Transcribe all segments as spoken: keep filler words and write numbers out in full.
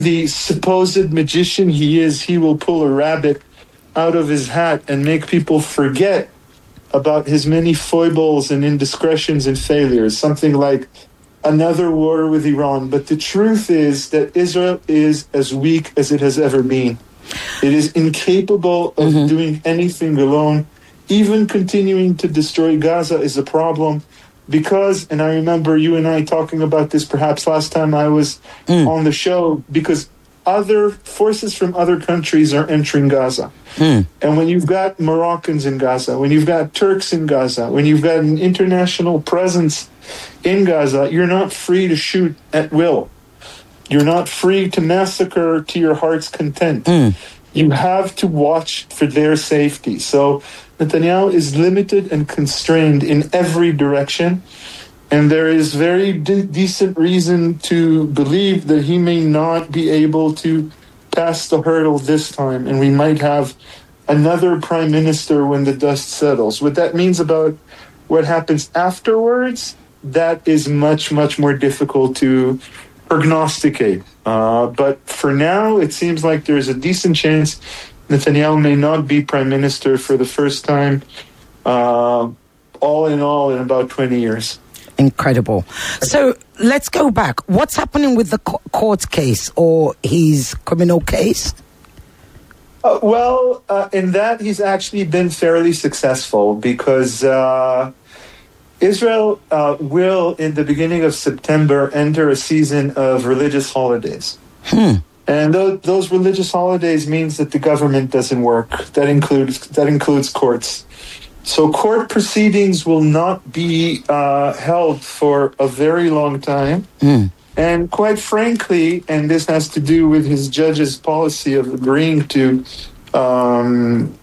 the supposed magician he is, he will pull a rabbit out of his hat and make people forget about his many foibles and indiscretions and failures, something like another war with Iran. But the truth is that Israel is as weak as it has ever been. It is incapable of mm-hmm. doing anything alone. Even continuing to destroy Gaza is a problem because, and I remember you and I talking about this perhaps last time I was mm. on the show, because other forces from other countries are entering Gaza. Mm. And when you've got Moroccans in Gaza, when you've got Turks in Gaza, when you've got an international presence in Gaza, you're not free to shoot at will. You're not free to massacre to your heart's content. Mm. You have to watch for their safety. So Netanyahu is limited and constrained in every direction. And there is very de- decent reason to believe that he may not be able to pass the hurdle this time. And we might have another prime minister when the dust settles. What that means about what happens afterwards, that is much, much more difficult to prognosticate. Uh, but for now, it seems like there's a decent chance Netanyahu may not be prime minister for the first time, uh, all in all, in about twenty years. Incredible. So let's go back. What's happening with the co- court case or his criminal case? Uh, well, uh, in that he's actually been fairly successful because uh, Israel uh, will, in the beginning of September, enter a season of religious holidays. Hmm. And th- those religious holidays means that the government doesn't work. That includes that includes courts. So court proceedings will not be uh, held for a very long time. Mm. And quite frankly, and this has to do with his judge's policy of agreeing to um,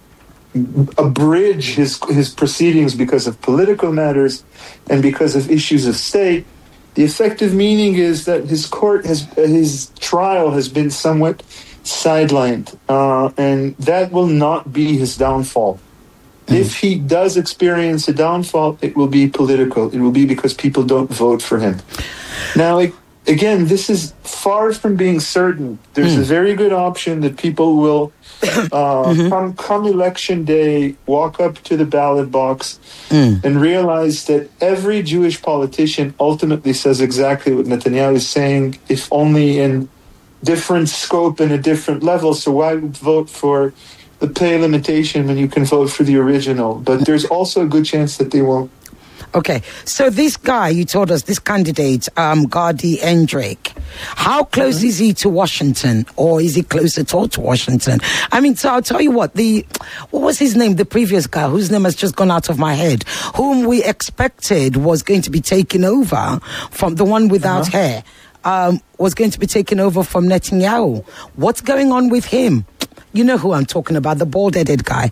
abridge his, his proceedings because of political matters and because of issues of state, the effective meaning is that his court has, his trial has been somewhat sidelined. Uh, and that will not be his downfall. If he does experience a downfall, it will be political. It will be because people don't vote for him. Now, it, again, this is far from being certain. There's mm. a very good option that people will, uh, mm-hmm. come, come election day, walk up to the ballot box mm. and realize that every Jewish politician ultimately says exactly what Netanyahu is saying, if only in different scope and a different level. So why vote for the pay limitation when you can vote for the original? But there's also a good chance that they won't. Okay, so this guy, you told us, this candidate, um, Gadi Endrick, how close mm-hmm. is he to Washington? Or is he close at all to Washington? I mean, so I'll tell you what, the, what was his name, the previous guy, whose name has just gone out of my head, whom we expected was going to be taken over from the one without uh-huh. hair, um, was going to be taken over from Netanyahu. What's going on with him? You know who I'm talking about, the bald-headed guy.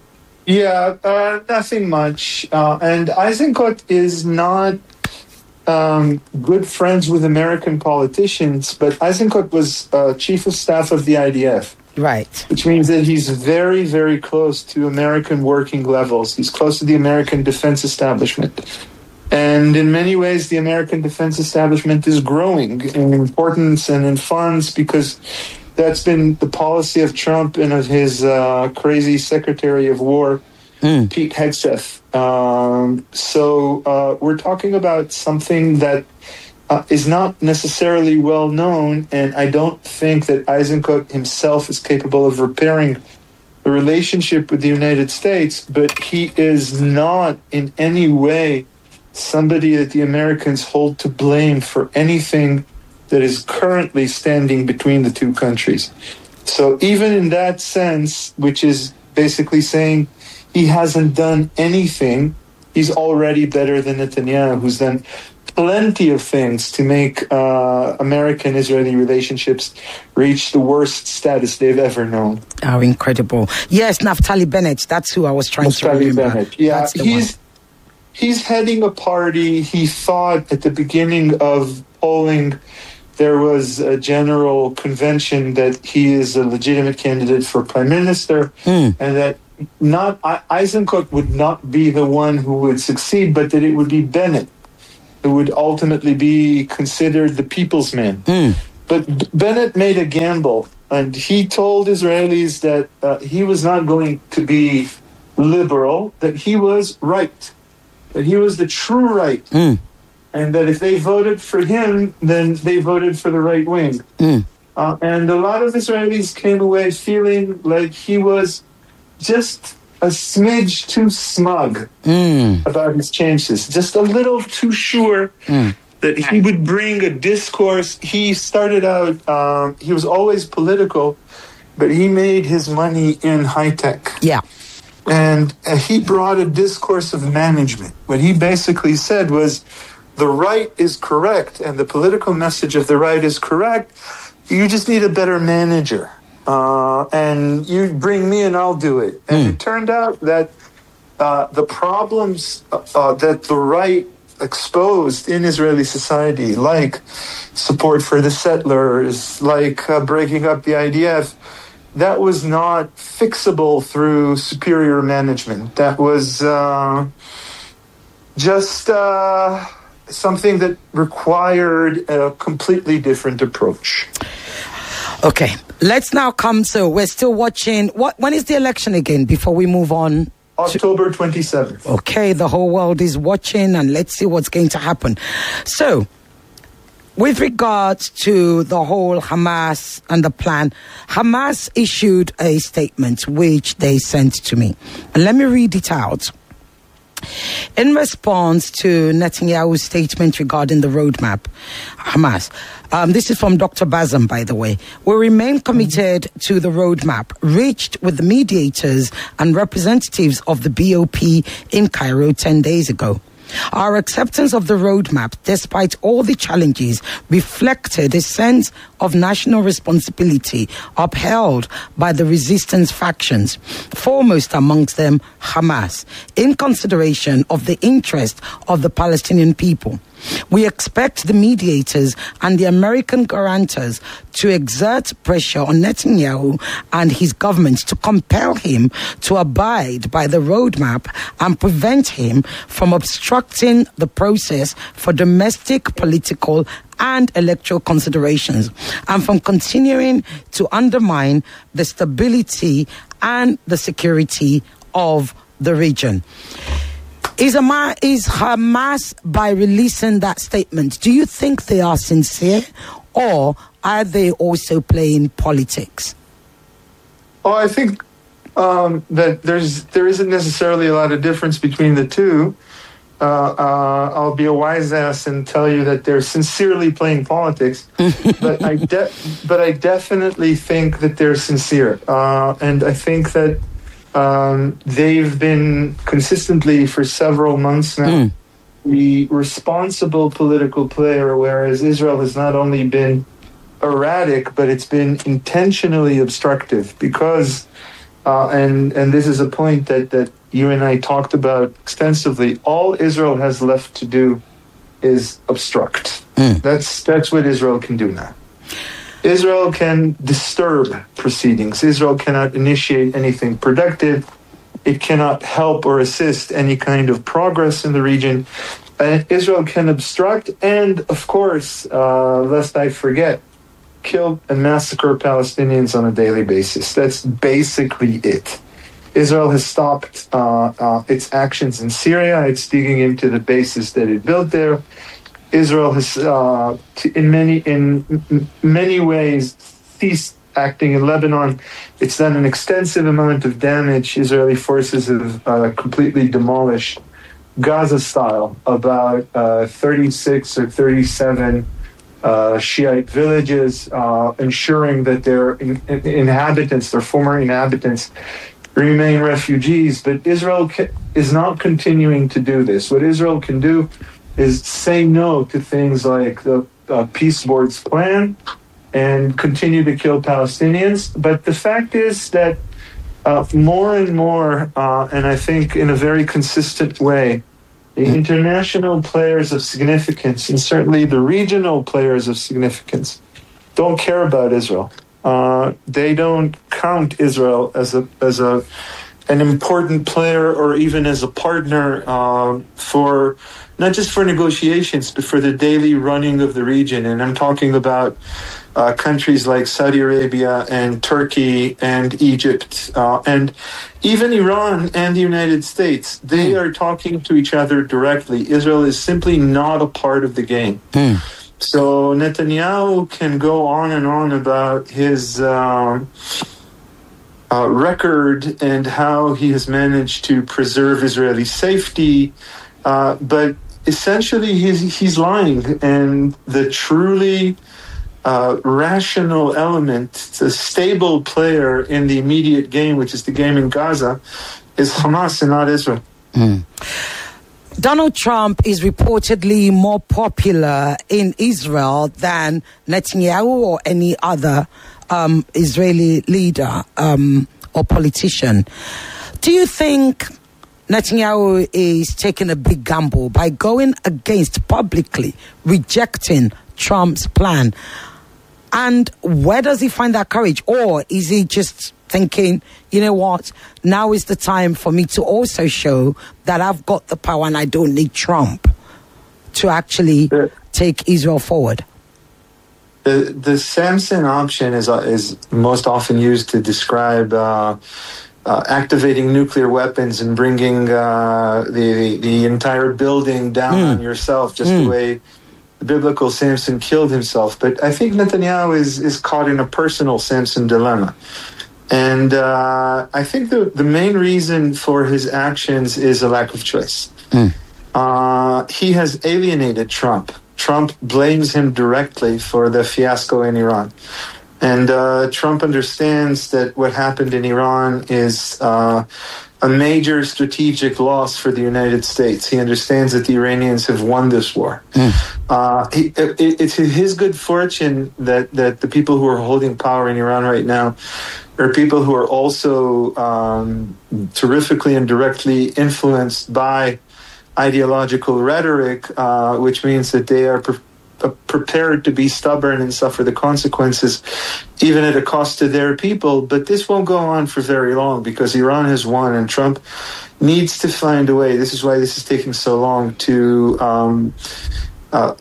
Yeah, uh, nothing much. Uh, and Eisenkot is not um, good friends with American politicians, but Eisenkot was uh, chief of staff of the I D F. Right. Which means that he's very, very close to American working levels. He's close to the American defense establishment. And in many ways, the American defense establishment is growing in importance and in funds because that's been the policy of Trump and of his uh, crazy Secretary of War, mm. Pete Hegseth. Um, so uh, we're talking about something that uh, is not necessarily well known, and I don't think that Eisenkot himself is capable of repairing the relationship with the United States, but he is not in any way somebody that the Americans hold to blame for anything that is currently standing between the two countries. So even in that sense, which is basically saying he hasn't done anything, he's already better than Netanyahu, who's done plenty of things to make uh, American-Israeli relationships reach the worst status they've ever known. Oh, incredible. Yes, Naftali Bennett, that's who I was trying Naftali to remember. Bennett. Yeah, he's, he's heading a party. He thought at the beginning of polling there was a general convention that he is a legitimate candidate for prime minister, mm. and that not Eisenkot would not be the one who would succeed, but that it would be Bennett who would ultimately be considered the people's man. Mm. but Bennett made a gamble, and he told Israelis that uh, he was not going to be liberal, that he was right, that he was the true right, Mm. and that if they voted for him, then they voted for the right wing. Mm. Uh, and a lot of Israelis came away feeling like he was just a smidge too smug Mm. about his chances, just a little too sure Mm. that he would bring a discourse. He started out, um, he was always political, but he made his money in high tech. Yeah. And uh, he brought a discourse of management. What he basically said was, the right is correct, and the political message of the right is correct. You just need a better manager. Uh, and you bring me and I'll do it. And Mm. it turned out that uh, the problems uh, uh, that the right exposed in Israeli society, like support for the settlers, like uh, breaking up the I D F, that was not fixable through superior management. That was uh, just uh, something that required a completely different approach. Okay, let's now come. So we're still watching. What? When is the election again? Before we move on. October twenty-seventh. Okay, the whole world is watching, and let's see what's going to happen. So, with regards to the whole Hamas and the plan, Hamas issued a statement which they sent to me. And let me read it out. In response to Netanyahu's statement regarding the roadmap, Hamas, um, this is from Doctor Bazam, by the way, we remain committed to the roadmap reached with the mediators and representatives of the B O P in Cairo ten days ago. Our acceptance of the roadmap, despite all the challenges, reflected a sense of national responsibility upheld by the resistance factions, foremost amongst them Hamas, in consideration of the interest of the Palestinian people. We expect the mediators and the American guarantors to exert pressure on Netanyahu and his government to compel him to abide by the roadmap and prevent him from obstructing the process for domestic, political, and electoral considerations, and from continuing to undermine the stability and the security of the region. Is Hamas, is Hamas, by releasing that statement, do you think they are sincere, or are they also playing politics? Oh, I think um, that there's there isn't necessarily a lot of difference between the two. Uh, uh, I'll be a wise ass and tell you that they're sincerely playing politics, but I de- but I definitely think that they're sincere, uh, and I think that. Um, they've been consistently for several months now mm. the responsible political player, whereas Israel has not only been erratic, but it's been intentionally obstructive because, uh, and and this is a point that, that you and I talked about extensively, all Israel has left to do is obstruct. Mm. That's that's what Israel can do now. Israel can disturb proceedings. Israel cannot initiate anything productive. It cannot help or assist any kind of progress in the region. And Israel can obstruct and, of course, uh, lest I forget, kill and massacre Palestinians on a daily basis. That's basically it. Israel has stopped uh, uh, its actions in Syria. It's digging into the bases that it built there. Israel has, uh, in many in many ways, ceased acting in Lebanon. It's done an extensive amount of damage. Israeli forces have uh, completely demolished Gaza-style about uh, thirty-six or thirty-seven uh, Shiite villages, uh, ensuring that their in, in, inhabitants, their former inhabitants, remain refugees. But Israel ca- is not continuing to do this. What Israel can do is say no to things like the uh, Peace Board's plan and continue to kill Palestinians. But the fact is that uh, more and more, uh, and I think in a very consistent way, the international players of significance, and certainly the regional players of significance, don't care about Israel. Uh, they don't count Israel as a as a an important player or even as a partner uh, for not just for negotiations, but for the daily running of the region. And I'm talking about uh, countries like Saudi Arabia and Turkey and Egypt uh, and even Iran and the United States. They mm. are talking to each other directly. Israel is simply not a part of the game. Mm. So Netanyahu can go on and on about his uh, uh, record and how he has managed to preserve Israeli safety, uh, but essentially he's, he's lying. And the truly uh, rational element, the stable player in the immediate game, which is the game in Gaza, is Hamas and not Israel. Mm. Donald Trump is reportedly more popular in Israel than Netanyahu or any other um, Israeli leader um, or politician. Do you think Netanyahu is taking a big gamble by going against, publicly rejecting Trump's plan? And where does he find that courage? Or is he just thinking, you know what, now is the time for me to also show that I've got the power and I don't need Trump to actually the, take Israel forward? The the Samson option is, uh, is most often used to describe uh, uh, activating nuclear weapons and bringing uh, the, the entire building down mm. on yourself, just mm. the way the biblical Samson killed himself. But I think Netanyahu is, is caught in a personal Samson dilemma. And uh, I think the, the main reason for his actions is a lack of choice. Mm. Uh, he has alienated Trump. Trump blames him directly for the fiasco in Iran. And uh, Trump understands that what happened in Iran is uh, a major strategic loss for the United States. He understands that the Iranians have won this war. Mm. Uh, he, it, it's his good fortune that, that the people who are holding power in Iran right now are people who are also um, terrifically and directly influenced by ideological rhetoric, uh, which means that they are pre- prepared to be stubborn and suffer the consequences, even at a cost to their people. But this won't go on for very long because Iran has won, and Trump needs to find a way. This is why this is taking so long to um, uh,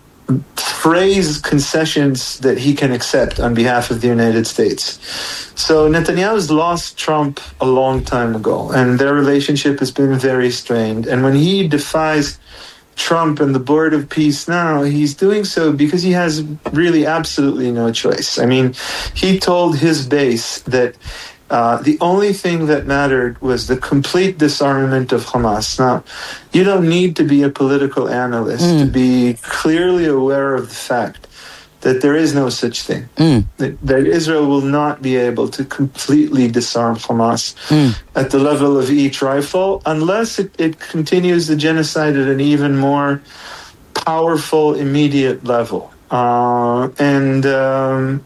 phrase concessions that he can accept on behalf of the United States. So Netanyahu's lost Trump a long time ago, and their relationship has been very strained. And when he defies Trump and the Board of Peace now, he's doing so because he has really absolutely no choice. I mean, he told his base that uh, the only thing that mattered was the complete disarmament of Hamas. Now, you don't need to be a political analyst mm. to be clearly aware of the fact that there is no such thing, mm. that, that Israel will not be able to completely disarm Hamas mm. at the level of each rifle unless it, it continues the genocide at an even more powerful, immediate level. Uh, and um,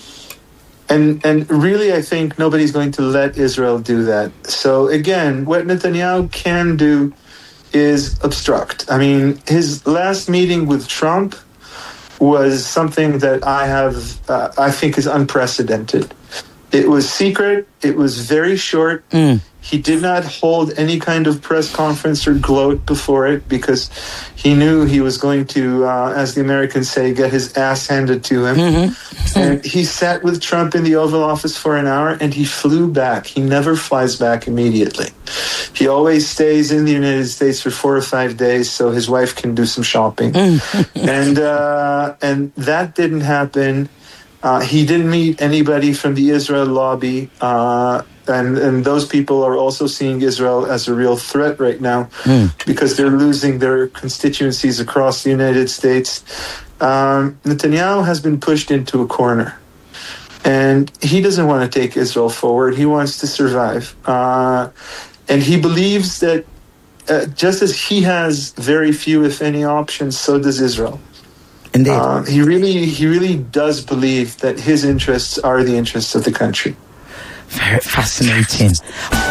and and really, I think nobody's going to let Israel do that. So again, what Netanyahu can do is obstruct. I mean, his last meeting with Trump was something that I have, uh, I think is unprecedented. It was secret. It was very short. Mm. He did not hold any kind of press conference or gloat before it because he knew he was going to, uh, as the Americans say, get his ass handed to him. Mm-hmm. And he sat with Trump in the Oval Office for an hour and he flew back. He never flies back immediately. He always stays in the United States for four or five days so his wife can do some shopping. and uh, and that didn't happen. Uh, he didn't meet anybody from the Israel lobby. Uh, And, and those people are also seeing Israel as a real threat right now mm. because they're losing their constituencies across the United States. Um, Netanyahu has been pushed into a corner. And he doesn't want to take Israel forward. He wants to survive. Uh, and he believes that uh, just as he has very few, if any, options, so does Israel. Indeed. Uh, he really, he really does believe that his interests are the interests of the country. Very fascinating.